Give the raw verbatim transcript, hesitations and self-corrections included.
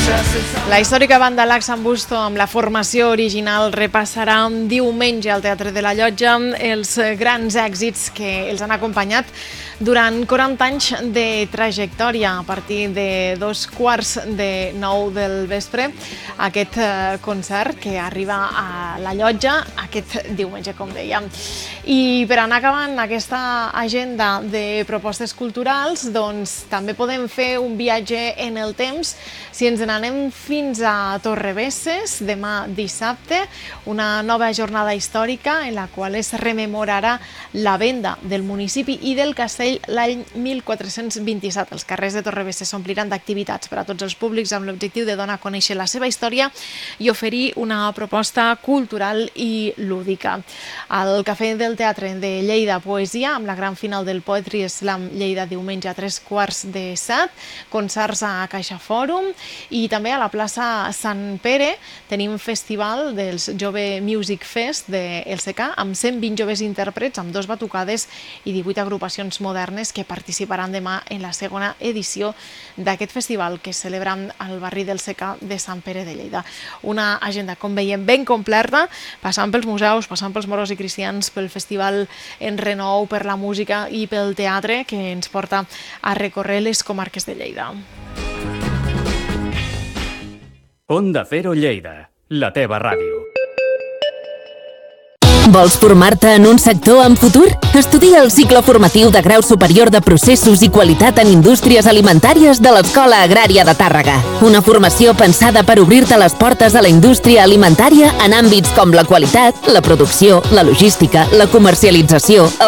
La històrica banda Laxambusto, amb la formació original, repassarà diumenge al Teatre de la Llotja els grans èxits que els han acompanyat durant quaranta anys de trajectòria. A partir de dos quarts de nou del vespre, aquest concert que arriba a la Llotja aquest diumenge, com dèiem. I per anar acabant aquesta agenda de propostes culturals, doncs també podem fer un viatge en el temps si ens n'anem fins a Torrebesses, demà dissabte, una nova jornada històrica en la qual es rememorarà la venda del municipi i del castell l'any mil quatre-cents vint-i-set. Els carrers de Torrebesses s'ompliran d'activitats per a tots els públics amb l'objectiu de donar a conèixer la seva història i oferir una proposta cultural i lúdica. Al Cafè del Teatre de Lleida, poesia, amb la gran final del Poetry Slam Lleida diumenge a tres quarts de set, concerts a Caixa Fòrum i també a la plaça Sant Pere tenim festival dels Jove Music Fest de L C K amb cent vint joves intèrprets, amb dos batucades i divuit agrupacions modernes que participaran demà en la segona edició d'aquest festival que es celebra al barri del C K de Sant Pere de Lleida. Una agenda, com veiem, ben completa, passant pels museus, passant pels moros i cristians, pel festival en renou, per la música i pel teatre que ens porta a recórrer les comarques de Lleida. Onda Cero Lleida, la teva ràdio. Vols formar-te en un sector amb futur? Estudia el cicle formatiu de grau superior de processos i qualitat en indústries alimentàries de l'Escola Agrària de Tàrrega. Una formació pensada per obrir-te les portes a la indústria alimentària en àmbits com la qualitat, la producció, la logística, la comercialització,